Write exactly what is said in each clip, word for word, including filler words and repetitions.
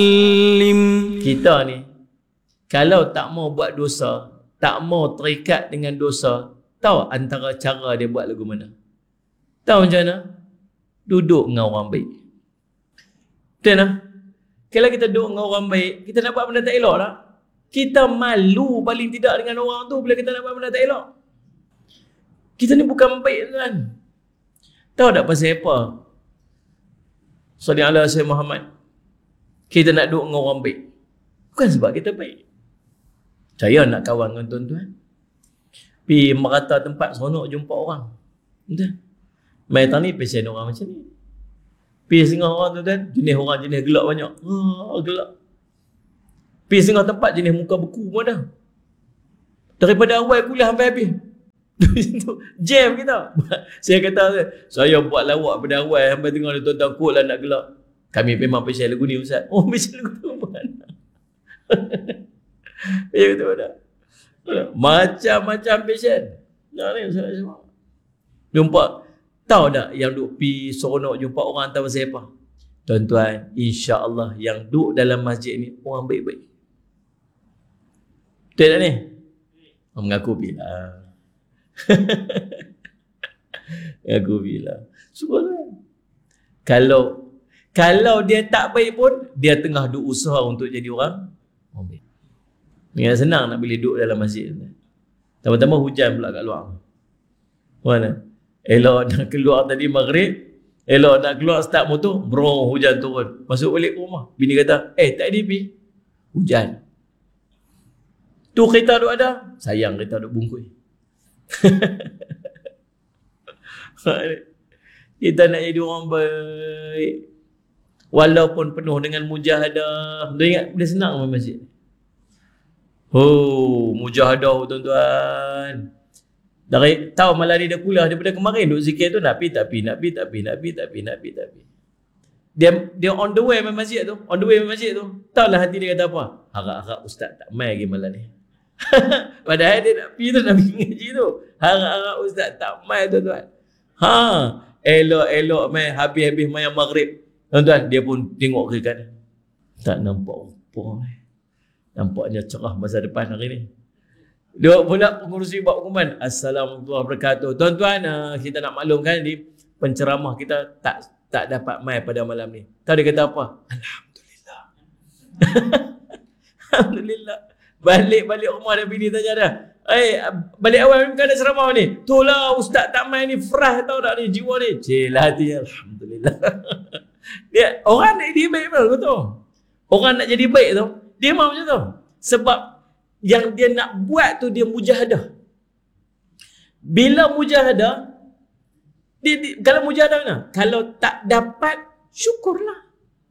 Kita ni kalau tak mau buat dosa, tak mau terikat dengan dosa, tahu antara cara dia buat lagu mana? Tahu macam mana? Duduk dengan orang baik. Betul tak? Kalau kita duduk dengan orang baik, kita nak buat benda tak elok lah. Kita malu paling tidak dengan orang tu bila kita nak buat benda tak elok. Kita ni bukan baik kan? Tahu tak pasal apa? Sallallahu alaihi wasallam Muhammad. Kita nak duduk dengan orang baik. Bukan sebab kita baik. Saya nak kawan dengan tuan-tuan. Pergi merata tempat seronok jumpa orang. Betul? Mai tang ni pesen orang macam ni. Pergi setengah orang tuan-tuan, jenis orang jenis gelak banyak. Ah, gelak. Pergi setengah tempat jenis muka beku pun dah. Daripada awal kuliah sampai habis. Jam kita. Saya kata, saya buat lawak pada awal sampai tengah ni tuan-tuan kot lah nak gelak. Kami memang pesen lagu ni Ustaz. Oh, pesen lagu tu mana? Ya betul tak? Macam-macam pesen. Nah, ni Ustaz semua. Jumpa. Tahu tak yang duk pi seronok jumpa orang tahu pasal apa? Tuan-tuan, insya-Allah yang duk dalam masjid ni orang baik-baik. Betul tak ni? Oh, mengaku bila. Mengaku bila. Subhanallah. Kalau kalau dia tak baik pun, dia tengah duk usaha untuk jadi orang orang baik. Ni senang nak boleh duduk dalam masjid. Tambah-tambah hujan pula kat luar. Mana? Elok nak keluar tadi maghrib, elok nak keluar start motor, bro hujan turun. Masuk balik rumah. Bini kata, eh tak ada pi. Hujan. Tu kereta duk ada. Sayang kereta duk bungkus. Kita nak jadi orang baik. Walaupun penuh dengan mujahadah. Dia ingat dia senang main masjid. Oh, mujahadah tuan-tuan. Dari tahu malam ni dah kuliah daripada kemarin duk zikir tu nak pi tak pi nak pi tak pi nak pi tak pi nak pi tak pi. Dia dia on the way main masjid tu, on the way main masjid tu. Tahulah hati dia kata apa? Harap-harap ustaz tak mai lagi malam ni. Padahal dia nak pi tu nak pergi ngaji tu. Harap-harap ustaz tak mai tuan-tuan. Ha, elok-elok mai habis-habis main maghrib. Tuan-tuan, dia pun tengok ke kanan. Tak nampak apa. Nampaknya cerah masa depan hari ni. Dia pula pengurusi buat pengumuman. Assalamualaikum warahmatullahi wabarakatuh. Tuan-tuan, uh, kita nak maklumkan di penceramah kita tak tak dapat mai pada malam ni. Tahu dia kata apa? Alhamdulillah. Alhamdulillah. Balik-balik rumah dia bini tanya dah. Eh, balik awal bukan ada ceramah ni. Itulah ustaz tak mai ni frah tahu tak ni jiwa ni. Celah hatinya. Alhamdulillah. Dia orang nak jadi baik betul tu. Orang nak jadi baik tu, dia mau macam tu. Sebab yang dia nak buat tu dia mujahadah. Bila mujahadah, dia, dia, kalau mujahadah mana? Kalau tak dapat, syukurlah.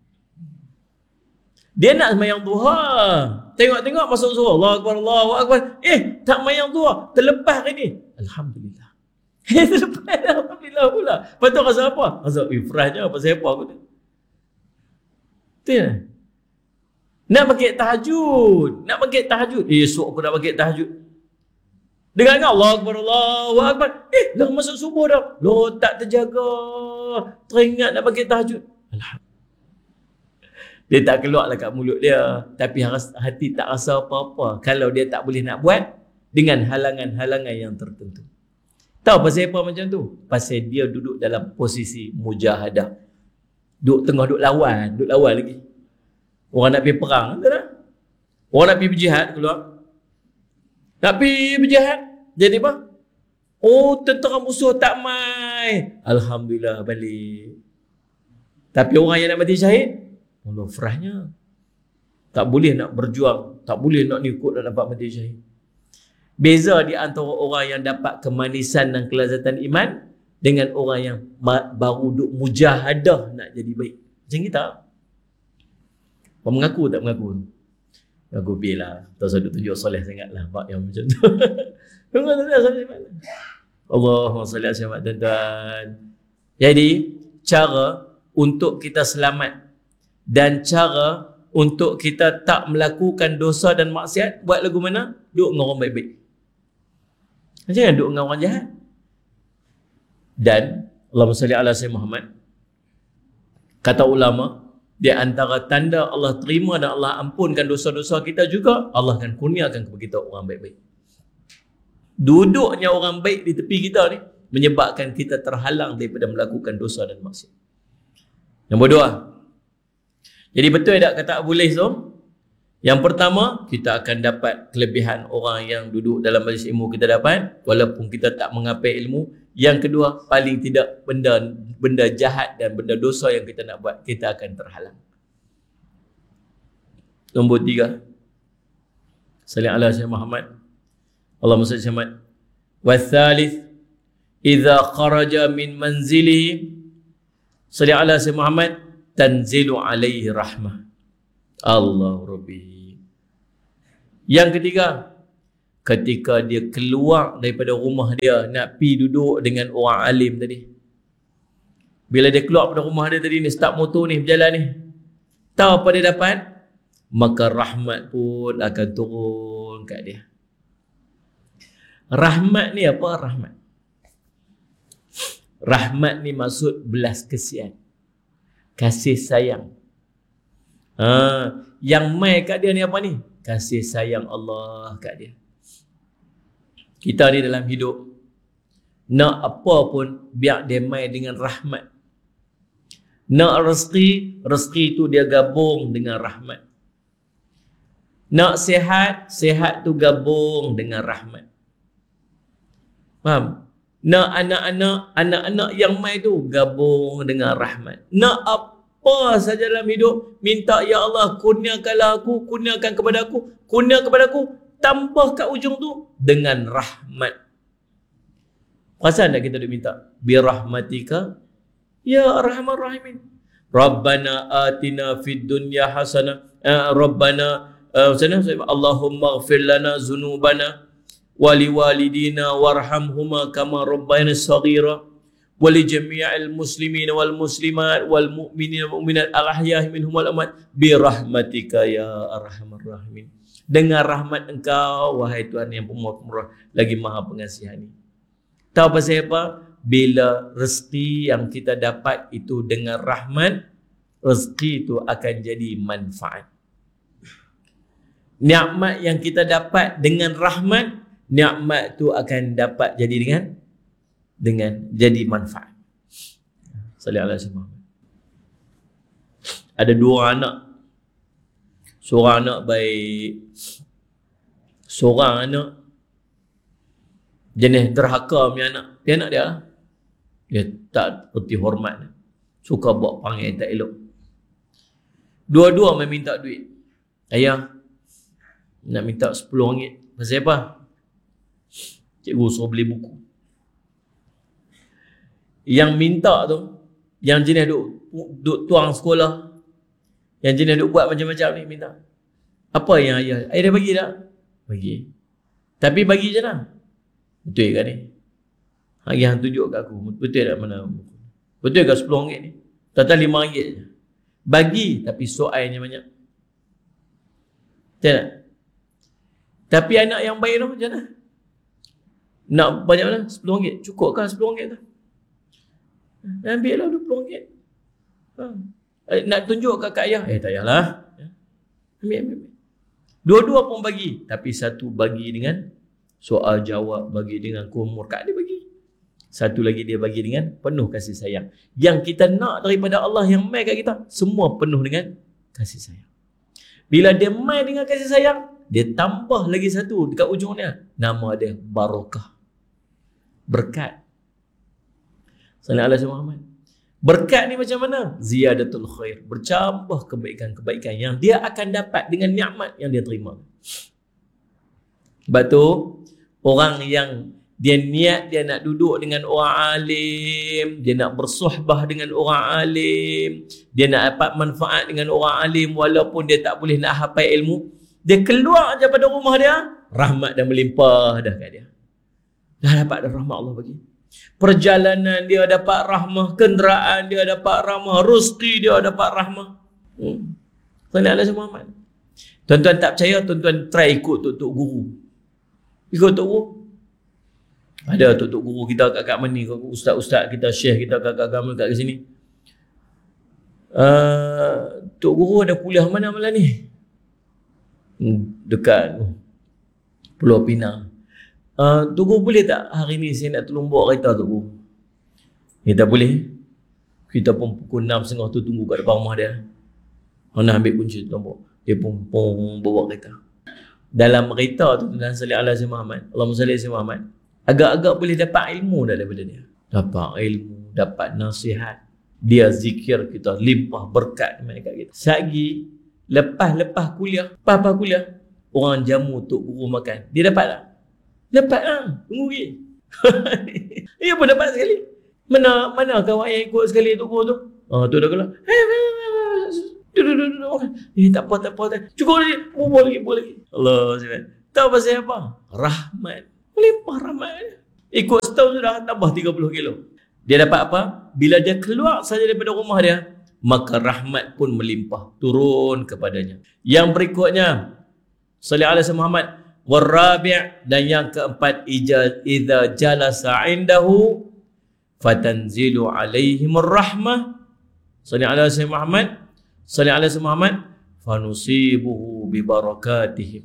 Dia nak sembahyang duha. Tengok-tengok masuk zuhur. Allahu Akbar, Allahu Akbar. Eh, tak sembahyang duha. Terlepas hari ni. Alhamdulillah. Eh, terlepas. Alhamdulillah pula. Lepas tu rasa apa? Rasa, eh, frahnya pasal apa aku ni? Betul tak? Nak bangkit tahajud. Nak bangkit tahajud. Eh, esok aku nak bangkit tahajud. Dengar kan? Allahu Akbar, Allahu Akbar. Eh, dah masuk subuh dah. Loh, tak terjaga. Teringat nak bangkit tahajud. Alhamdulillah. Dia tak keluarlah kat mulut dia. Tapi hati tak rasa apa-apa. Kalau dia tak boleh nak buat dengan halangan-halangan yang tertentu. Tahu pasal apa macam tu? Pasal dia duduk dalam posisi mujahadah. Duduk tengah duduk lawan. Duduk lawan lagi. Orang nak pergi perang, tak tak? Orang nak pergi berjihad keluar. Nak pergi berjihad, jadi apa? Oh, tentera musuh tak mai. Alhamdulillah balik. Tapi orang yang nak mati syahid, Allah frahnya. Tak boleh nak berjuang, tak boleh nak ni ikut nak dapat mati syahid. Beza di antara orang yang dapat kemanisan dan kelazatan iman dengan orang yang baru duk mujahadah nak jadi baik. Macam kita. Kau mengaku tak mengaku? Mengaku bila. Tak usah duk tunjuk soleh sangat lah. Bak yang macam tu. Tunggu tu dah soleh mana? Allahumma salli ala sayyidina tuan-tuan. Jadi, cara untuk kita selamat dan cara untuk kita tak melakukan dosa dan maksiat, buat lagu mana? Duk dengan orang baik-baik. Jangan duk dengan orang jahat. Dan Allahumma salli ala sayyidina Muhammad. Kata ulama, Di antara tanda Allah terima dan Allah ampunkan dosa-dosa kita juga, Allah akan kurniakan kepada kita orang baik-baik. Duduknya orang baik di tepi kita ni menyebabkan kita terhalang daripada melakukan dosa dan maksiat. Nombor dua. Jadi betul tak kata Abu Lais tu? Yang pertama, kita akan dapat kelebihan orang yang duduk dalam majlis ilmu kita dapat, walaupun kita tak mengapai ilmu. Yang kedua, paling tidak benda benda jahat dan benda dosa yang kita nak buat, kita akan terhalang. Nombor tiga. Salli ala Sayyidina Muhammad. Allahumma salli ala Muhammad. Wathalith, idza kharaja min manzilihi, salli ala Sayyidina Muhammad, tanzilu alaihi rahmah. Allah Rabbi. Yang ketiga, ketika dia keluar daripada rumah dia nak pi duduk dengan orang alim tadi, bila dia keluar daripada rumah dia tadi ni, start motor ni, berjalan ni, tahu apa dia dapat? Maka rahmat pun akan turun kat dia. Rahmat ni apa? Rahmat Rahmat ni maksud belas kasihan, kasih sayang. Ha, yang mai kat dia ni apa ni? Kasih sayang Allah kat dia. Kita ni dalam hidup nak apa pun biar dia mai dengan rahmat. Nak rezeki, rezeki tu dia gabung dengan rahmat. Nak sihat, sihat tu gabung dengan rahmat. Faham? Nak anak-anak, anak-anak yang mai tu gabung dengan rahmat. Nak apa saja dalam hidup, minta ya Allah kurniakanlah aku, kurniakan kepada aku, kurnia kepada aku, tambah kat ujung tu dengan rahmat. Perasan tak kita duk minta? Bi rahmatika ya arhamar rahimin. Rabbana atina fid dunya hasanah. Uh, Rabbana uh, Allahumma ighfir lana zunubana wali walidina warhamhuma kama rabbayana saghira wali jami'il muslimin wal muslimat wal mu'minin wal mu'minat al ahya'i minhum wal amwat bi rahmatika ya arhamar rahimin. Dengan rahmat engkau wahai Tuhan yang pemurah lagi maha pengasihani. Tahu pasal apa? Bila rezeki yang kita dapat itu dengan rahmat, rezeki itu akan jadi manfaat. Nikmat yang kita dapat dengan rahmat, nikmat tu akan dapat jadi dengan dengan jadi manfaat. Sallallahu alaihi wasallam. Ada dua anak. Seorang anak baik, seorang anak jenis derhaka punya anak. Dia anak dia dia tak erti hormat, suka buat panggil tak elok. Dua-dua main minta duit. Ayah nak minta sepuluh ringgit. Pasal apa? Cikgu suruh beli buku. Yang minta tu, yang jenis duk, duk tuang sekolah, yang jenis duk buat macam-macam ni minta. Apa yang ayah? Ayah dah bagi tak? Bagi. Tapi bagi je lah. Betul kan ni? Ayah tunjuk kat aku. Betul tak mana buku? Betul ke sepuluh ringgit ni? Total lima ringgit je. Bagi tapi soalnya banyak. Betul tak? Tapi anak yang baik tu macam mana? Nak banyak mana? sepuluh ringgit. Cukup kan sepuluh ringgit tu? Ambil lah dua puluh ringgit. Ha. Nak tunjuk kat kak ayah? Eh tak payahlah. Ambil, ambil, ambil. Dua-dua pun bagi. Tapi satu bagi dengan soal jawab, bagi dengan kumur. Kak dia bagi. Satu lagi dia bagi dengan penuh kasih sayang. Yang kita nak daripada Allah yang mai kat kita, semua penuh dengan kasih sayang. Bila dia mai dengan kasih sayang, dia tambah lagi satu dekat ujung dia. Nama dia barakah. Berkat. Sallallahu alaihi wasallam. Berkat ni macam mana? Ziyadatul khair. Bercambah kebaikan-kebaikan yang dia akan dapat dengan nikmat yang dia terima. Sebab tu, orang yang dia niat dia nak duduk dengan orang alim, dia nak bersuhbah dengan orang alim, dia nak dapat manfaat dengan orang alim walaupun dia tak boleh nak hafal ilmu, dia keluar daripada rumah dia, rahmat dah melimpah dah kat dia. Dah dapat dah rahmat Allah bagi. Perjalanan dia dapat rahmah, kenderaan dia dapat rahmah, rezeki dia dapat rahmah. Hmm. Sallallahu alaihi wasallam. Tuan-tuan tak percaya, tuan-tuan try ikut tok-tok guru. Ikut tok guru. Ada tok-tok guru kita kat kat mana, ustaz-ustaz kita, syekh kita kat kat agama kat sini. Uh, Tok Guru ada kuliah mana malam ni? Dekat Pulau Pinang. Uh, Tok Guru boleh tak hari ni saya nak tolong bawa kereta Tok Guru? Eh tak boleh. Kita pun pukul enam tiga puluh tu tunggu kat depan rumah dia. Nak ambil kunci tu bawa. Dia pun pun bawa kereta. Dalam kereta tu dan salli ala Sayyidina Muhammad, Allahumma salli ala Sayyidina Muhammad, agak-agak boleh dapat ilmu dah daripada dia. Dapat ilmu, dapat nasihat. Dia zikir kita, limpah berkat dekat kita. Sagi lepas-lepas kuliah, lepas-lepas kuliah, orang jamu Tok Guru makan. Dia dapat tak? Dapat lah. Tunggu lagi. Dia pun dapat sekali. Mana mana kawan yang ikut sekali Tok Guru tu? Ah, tu dah keluar. Duduk, duduk, duduk. Eh, tak apa, tak apa. Tak. Cukup lagi. Bubuh lagi, bubuh lagi. Allah SWT. Tahu pasal apa? Rahmat. Melimpah rahmat. Ikut setahun sudah tambah tiga puluh kilo. Dia dapat apa? Bila dia keluar saja daripada rumah dia, maka rahmat pun melimpah turun kepadanya. Yang berikutnya, salli ala Sayyidina Muhammad, warabi' dan yang keempat, ijaz idza jalasa indahu fatanzilu alaihim rahmah. Salli ala Sayyidina Muhammad, salli ala Sayyidina Muhammad, fanusibuhu bi barakatihim.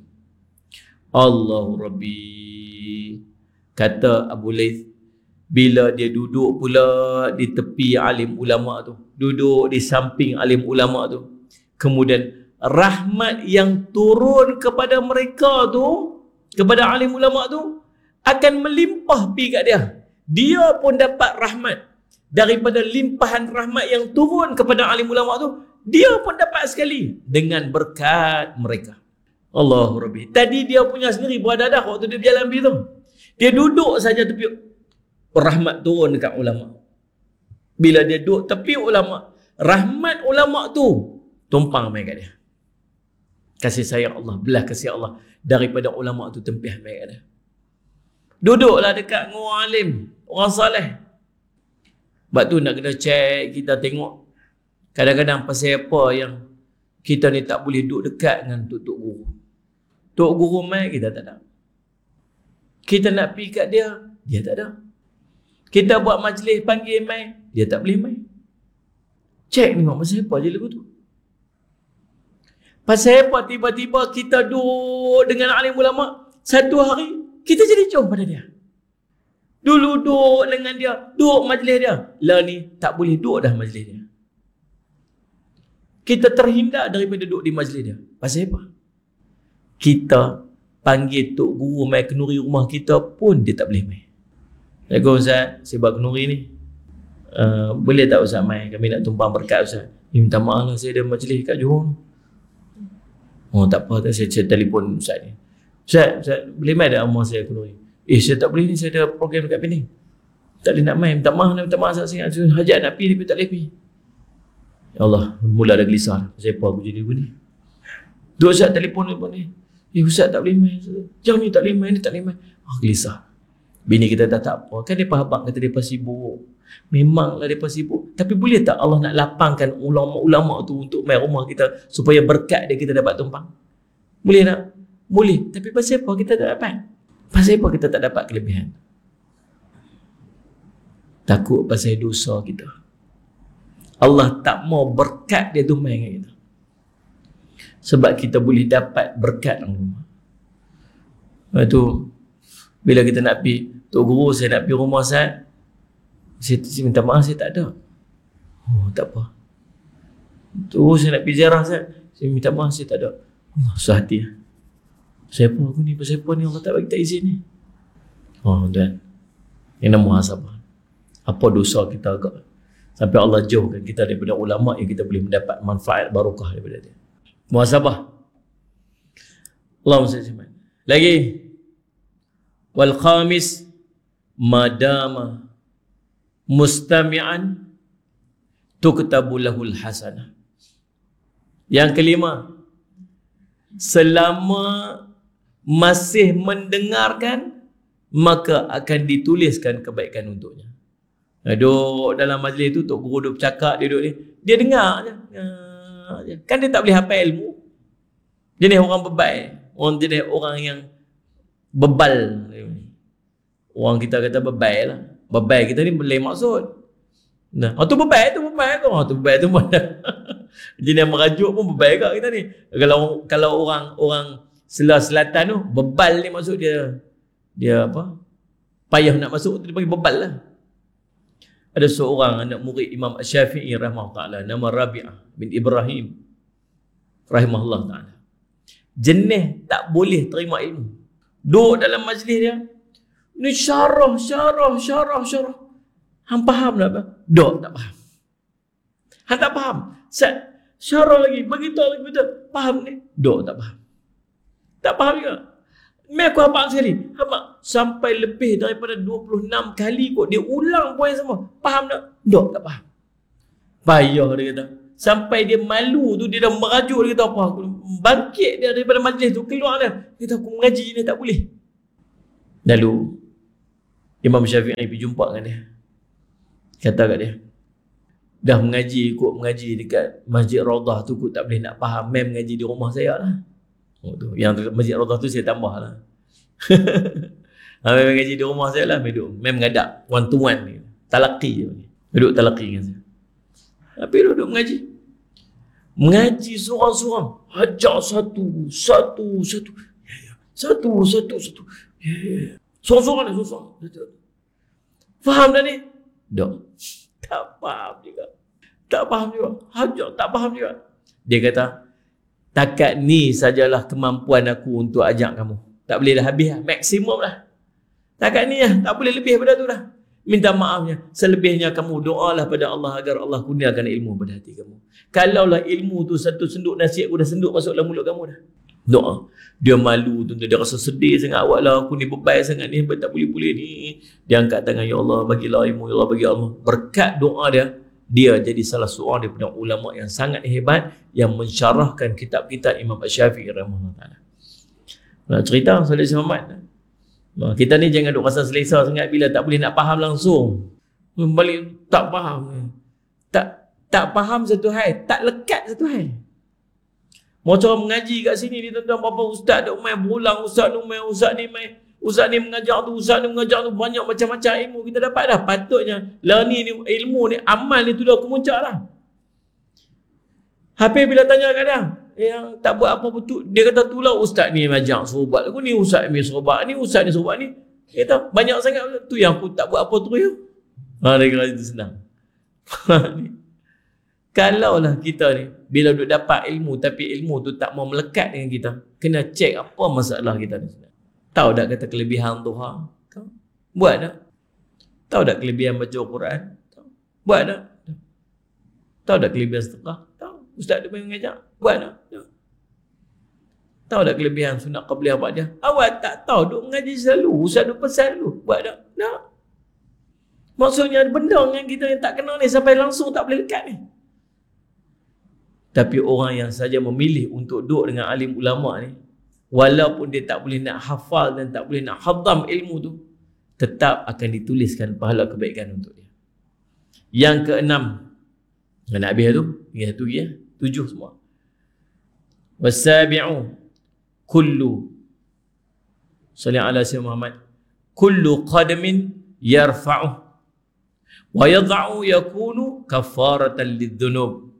Allahu Rabbi. Kata Abu Laith, bila dia duduk pula di tepi alim ulama tu, duduk di samping alim ulama tu, kemudian rahmat yang turun kepada mereka tu, kepada alim ulama tu, akan melimpah pergi kat dia. Dia pun dapat rahmat daripada limpahan rahmat yang turun kepada alim ulama tu. Dia pun dapat sekali dengan berkat mereka. Allahu Rabbi. Tadi dia punya sendiri beradadah waktu dia berjalan pergi tu. Dia duduk saja tepi, rahmat turun dekat ulama. Bila dia duduk tepi ulama, rahmat ulama tu tumpang mai kat dia. Kasih sayang Allah, belah kasih Allah daripada ulama tu tempih mai kat dia. Duduklah dekat dengan orang alim, orang saleh. Sebab tu nak kena check, kita tengok kadang-kadang pasal apa yang kita ni tak boleh duduk dekat dengan Tok Guru. Tok Guru mai kita tak ada. Kita nak pergi kat dia, dia tak ada. Kita buat majlis panggil mai, dia tak boleh mai. Cek ni mak pasal apa je lagu tu. Pasal apa tiba-tiba kita duduk dengan alim ulama, satu hari kita jadi jauh pada dia. Dulu duduk dengan dia, duduk majlis dia. Lah ni tak boleh duduk dah majlis dia. Kita terhindar daripada duduk di majlis dia. Pasal apa? Kita panggil Tok Guru mai kenuri rumah kita pun dia tak boleh mai. Assalamualaikum Ustaz, saya buat kenuri ni. Uh, boleh tak Ustaz mai? Kami nak tumpang berkat Ustaz. Eh, minta maaf lah, saya ada majlis kat Johor. Oh tak apa, saya, saya telefon Ustaz ni. Ustaz, Ustaz boleh mai tak rumah saya kenuri? Eh saya tak boleh ni, saya ada program dekat Penang. Tak boleh nak mai, minta maaf, minta maaf Ustaz, saya hajat nak pergi tapi tak boleh pergi. Ya Allah, mula dah gelisah. Pasal apa aku jadi begini? Dua Ustaz telefon telefon ni. Eh Ustaz tak boleh main. Jam ni tak boleh main, ni tak boleh main. Ah, gelisah. Bini kita dah tak apa. Kan dia faham kata dia sibuk. Memanglah dia sibuk. Tapi boleh tak Allah nak lapangkan ulama-ulama tu untuk main rumah kita supaya berkat dia kita dapat tumpang? Boleh tak? Boleh. Tapi pasal apa kita tak dapat? Pasal apa kita tak dapat kelebihan? Takut pasal dosa kita. Allah tak mau berkat dia tu main dengan kita. Sebab kita boleh dapat berkat dalam rumah. Lepas tu, bila kita nak pergi, Tok Guru saya nak pergi rumah saya, saya, saya minta maaf saya tak ada. Oh tak apa. Tok Guru saya nak pergi ziarah saya, saya minta maaf saya tak ada. Oh, susah hati. Saya apa aku ni, pasal apa ni Allah tak bagi tak izin ni. Oh tuan, ini nama muhasabah. Apa dosa kita agak sampai Allah jauhkan kita daripada ulama yang kita boleh mendapat manfaat barakah daripada dia. Muhasabah. Allahumma salli alaihi. Lagi. Wal khamis madama mustami'an tuktabu lahul hasanah. Yang kelima, selama masih mendengarkan maka akan dituliskan kebaikan untuknya. Duduk dalam majlis tu Tok Guru duduk bercakap, dia duduk ni, dia dengar je. Kan dia tak boleh hafal ilmu. Jenis orang bebal, orang jenis orang yang bebal. Orang kita kata bebal lah. Bebal kita ni boleh maksud. Nah, oh tu bebai tu bebai tu. Oh tu bebai tu mana. Jenis merajuk pun bebai kat kita ni. Kalau kalau orang orang sebelah selatan tu bebal ni maksud dia dia apa? Payah nak masuk tu dia panggil bebal lah. Ada seorang anak murid Imam Syafi'i rahimahullah taala nama Rabi'ah bin Ibrahim rahimahullah taala. Jenis tak boleh terima ilmu. Duduk dalam majlis dia. Ni syarah, syarah, syarah, syarah. Hang faham tak apa? Dok tak faham. Hang tak faham. Set syarah lagi, beritahu lagi betul. Faham ni? Dok tak faham. Tak faham juga. Mai aku hafal sekali. Hafal sampai lebih daripada dua puluh enam kali kot dia ulang poin semua. Faham tak? Dok tak faham. Payah dia kata. Sampai dia malu tu dia dah merajuk dia kata apa aku bangkit dia daripada majlis tu keluar dia. Dia kata aku mengaji ni tak boleh. Lalu Imam Syafi'i pergi jumpa dengan dia. Kata kat dia, dah mengaji kot mengaji dekat Masjid Raudah tu kot tak boleh nak faham. Mem mengaji di rumah saya lah. Oh, tu. Yang Masjid Raudah tu saya tambah lah. Mem mengaji di rumah saya lah. Mem mengadak one to one ni. Talaki je. Duduk talaki dengan saya. Tapi duduk mengaji. Mengaji seorang-seorang. Hajar satu, satu, satu. Satu, satu, satu. Seorang-seorang ni, seorang-seorang. Faham dah ni? Dok. Tak faham juga. Tak faham juga. Hajar tak faham juga. Dia kata, takat ni sajalah kemampuan aku untuk ajak kamu. Tak boleh dah habis lah. Maksimum lah. Takat ni lah. Tak boleh lebih daripada tu dah. Minta maafnya. Selebihnya kamu doalah pada Allah agar Allah kurniakan ilmu pada hati kamu. Kalaulah ilmu tu satu senduk nasi aku dah senduk masuk dalam mulut kamu dah. Doa. Dia malu tu, dia rasa sedih sangat. Awak lah aku ni bebai sangat ni, tak boleh-boleh ni. Dia angkat tangan, ya Allah bagilah ilmu, ya Allah bagi ilmu. Berkat doa dia, dia jadi salah seorang daripada ulama yang sangat hebat yang mensyarahkan kitab-kitab Imam Syafi'i rahimahullah taala. Nak cerita Salih Muhammad. Kita ni jangan duk rasa selesa sangat bila tak boleh nak faham langsung. Balik tak faham. Tak tak faham satu hal, tak lekat satu hal. Macam mengaji kat sini ni tuan-tuan bapa ustaz duk main berulang, ustaz ni main, ustaz ni main, ustaz ni mengajar tu, ustaz ni mengajar tu, banyak macam-macam ilmu kita dapat dah. Patutnya lah ni, ni ilmu ni, amal ni tu dah kemuncak dah. Habis bila tanya kat dia, yang tak buat apa betul, dia kata tu lah ustaz ni mengajar suruh buat. Aku ni ustaz ni suruh buat, ni ustaz ni suruh buat ni. Dia kata banyak sangat tu yang aku tak buat apa tu ya. Ha, dia kata itu senang. Kalaulah kita ni bila duk dapat ilmu tapi ilmu tu tak mau melekat dengan kita, kena cek apa masalah kita ni. Tahu tak kata kelebihan Tuhan? Tahu. Buat tak? Tahu tak kelebihan baca Al-Quran? Tahu. Buat tak? Tahu tak kelebihan sedekah? Tahu. Ustaz dia main mengajar? Buat tak? Tahu. Tahu tak kelebihan sunat qabliyah ba'diyah? Awak tak tahu duk mengaji selalu, ustaz duk pesan dulu. Buat tak? Tak. Maksudnya benda dengan kita yang tak kenal ni sampai langsung tak boleh lekat ni. Tapi orang yang saja memilih untuk duduk dengan alim ulama ni, walaupun dia tak boleh nak hafal dan tak boleh nak hadam ilmu tu, tetap akan dituliskan pahala kebaikan untuk dia. Yang keenam, nak habis tu, tinggal satu lagi ya, tujuh semua. Wasabi'u kullu salli ala sayyidina Muhammad kullu qadamin yarfa'u wa yadha'u yakunu kafaratan lidh-dhunub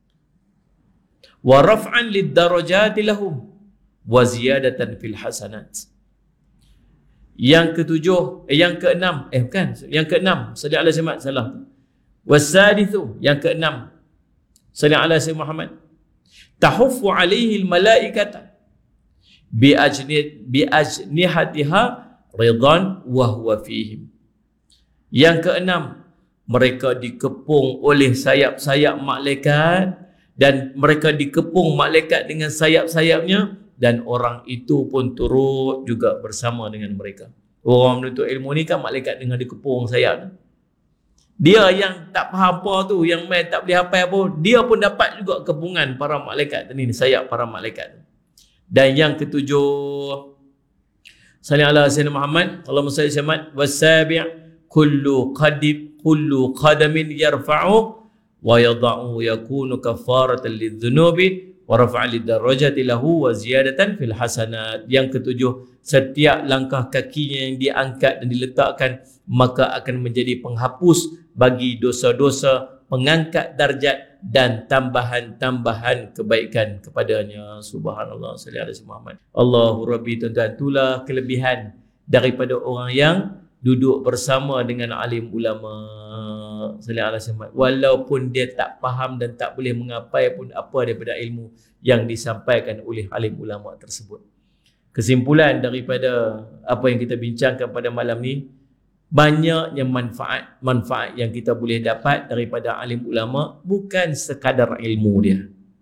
wa raf'an lid-darajati lahum wa ziyadatan fil hasanat. Yang ketujuh, eh, yang keenam, eh bukan, yang keenam, salli ala sayyidina salah. Wasadithu, yang keenam, salli ala sayyidina Muhammad. Tahuffu alaihi al-malaikata bi ajnid bi ajnihatiha ridan wa huwa fihim. Yang keenam, mereka dikepung oleh sayap-sayap malaikat dan mereka dikepung malaikat dengan sayap-sayapnya dan orang itu pun turut juga bersama dengan mereka. Orang menuntut ilmu ni kan malaikat dengan dikepung sayap. Dia yang tak faham apa tu, yang main tak boleh hafal apa, dia pun dapat juga kepungan para malaikat ni, sayap para malaikat. Dan yang ketujuh, salli ala sayyidina Muhammad, Allahumma salli Muhammad, wasabi' kullu qadib kullu qadamin yarfa'u wa yada'u yakunu kafaratan lidh-dhunubi wa rafa'a lidarajati lahu wa ziyadatan fil hasanat. Yang ketujuh, setiap langkah kakinya yang diangkat dan diletakkan maka akan menjadi penghapus bagi dosa-dosa, pengangkat darjat dan tambahan-tambahan kebaikan kepadanya. Subhanallah, sallallahu alaihi Muhammad. Allahu Rabbi. Tuan-tuan, itulah kelebihan daripada orang yang duduk bersama dengan alim ulama. Sallallahu alaihi Muhammad. Walaupun dia tak faham dan tak boleh mengapai pun apa daripada ilmu yang disampaikan oleh alim ulama tersebut. Kesimpulan daripada apa yang kita bincangkan pada malam ni, banyaknya manfaat-manfaat yang kita boleh dapat daripada alim ulama, bukan sekadar ilmu dia.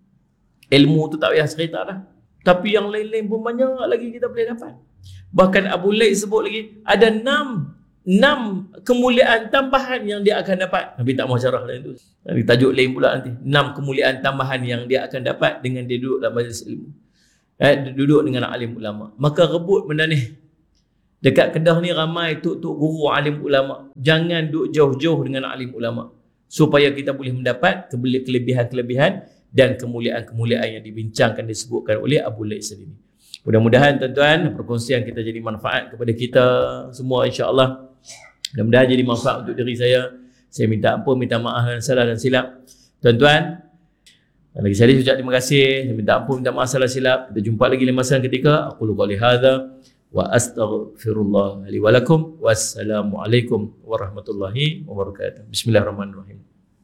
Ilmu tu tak payah cerita dah. Tapi yang lain-lain pun banyak lagi kita boleh dapat. Bahkan Abu Laid sebut lagi, ada enam, enam kemuliaan tambahan yang dia akan dapat. Nabi tak mau syarah lain tu. Nanti tajuk lain pula nanti. Enam kemuliaan tambahan yang dia akan dapat dengan dia duduk dalam majlis ilmu. Eh, duduk dengan alim ulama. Maka rebut benda ni. Dekat Kedah ni ramai tuk-tuk guru alim ulama. Jangan duduk jauh-jauh dengan alim ulama. Supaya kita boleh mendapat kelebihan-kelebihan dan kemuliaan-kemuliaan yang dibincangkan, disebutkan oleh Abu Laid sendiri. Mudah-mudahan tuan-tuan, perkongsian kita jadi manfaat kepada kita semua, insya-Allah. Mudah-mudahan jadi manfaat untuk diri saya. Saya minta ampun, minta maaf dan salah dan silap. Tuan-tuan, lagi sekali ucap terima kasih. Saya minta ampun, minta maaf salah silap. Kita jumpa lagi lain masa ketika. Aku lupa lihada wa astaghfirullah li wa lakum. Wassalamualaikum warahmatullahi wabarakatuh. Bismillahirrahmanirrahim.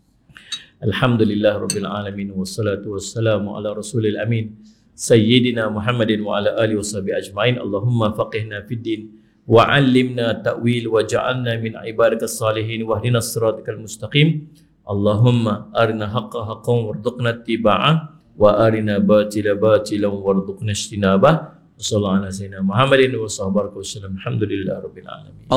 Alhamdulillah rabbil alamin wassalatu wassalamu ala rasulil amin sayyidina Muhammadin wa ala alihi washabihi ajmain. Allahumma faqihna fid din wa 'allimna ta'wil wa ja'alna min ibadikas salihin wahdinas siratal mustaqim. Allahumma arina haqqa haqqan warzuqna ittiba'ah wa arina batila batilan warzuqna ijtinabah. Wassallallahu ala sayyidina Muhammadin wa sahbihi wasallam. Alhamdulillah rabbil alamin.